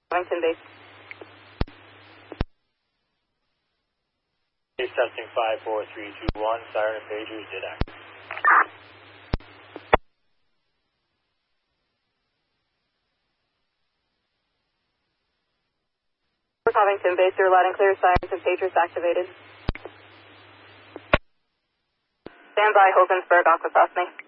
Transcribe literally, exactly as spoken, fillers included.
Covington base. Base testing five four three two one, siren and pagers did act. Covington base, you're loud and clear, sirens and pagers activated. Stand by, Hogansburg, Aqua South Main.